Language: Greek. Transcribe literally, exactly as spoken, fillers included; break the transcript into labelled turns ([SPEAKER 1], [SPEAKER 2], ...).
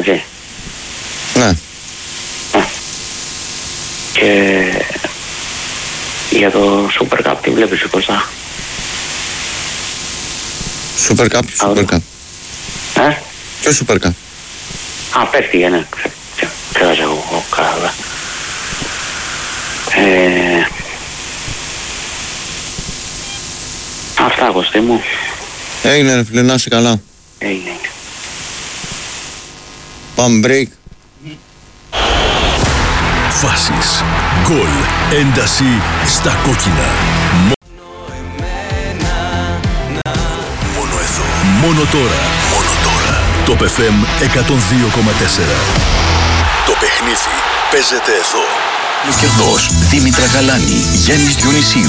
[SPEAKER 1] έτσι.
[SPEAKER 2] Ναι.
[SPEAKER 1] Α. Και για το Super Cup τι βλέπεις Κώστα?
[SPEAKER 2] Super Cup, Super Cup.
[SPEAKER 1] Ε?
[SPEAKER 2] Ποιο Super Cup?
[SPEAKER 1] Α, πέφτει, ναι. Ξέχασα εγώ καλά. Ε... Αυτά, Κωστή μου.
[SPEAKER 2] Έγινε ρε φίλε, να είσαι καλά.
[SPEAKER 1] Έγινε.
[SPEAKER 2] Πάμε break.
[SPEAKER 3] Φάσεις, γκολ, ένταση στα κόκκινα. Μόνο εδώ, μόνο τώρα, μόνο τώρα. Το Π Φ Εμ εκατόν δύο κόμμα τέσσερα. Το παιχνίδι παίζεται εδώ. Κερδός, Δήμητρα Γαλάνη, Γιάννης Διονυσίου,